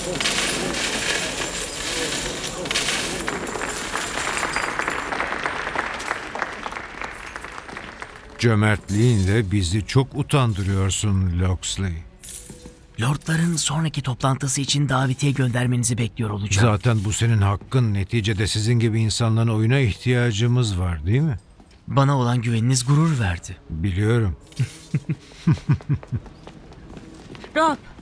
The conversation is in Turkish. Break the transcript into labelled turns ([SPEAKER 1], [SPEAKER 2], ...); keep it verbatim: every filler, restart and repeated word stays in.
[SPEAKER 1] Cömertliğinle bizi çok utandırıyorsun Loxley.
[SPEAKER 2] Lordların sonraki toplantısı için davetiye göndermenizi bekliyor olacağım.
[SPEAKER 1] Zaten bu senin hakkın. Neticede sizin gibi insanların oyuna ihtiyacımız var, değil mi?
[SPEAKER 2] Bana olan güveniniz gurur verdi.
[SPEAKER 1] Biliyorum.
[SPEAKER 3] Rob,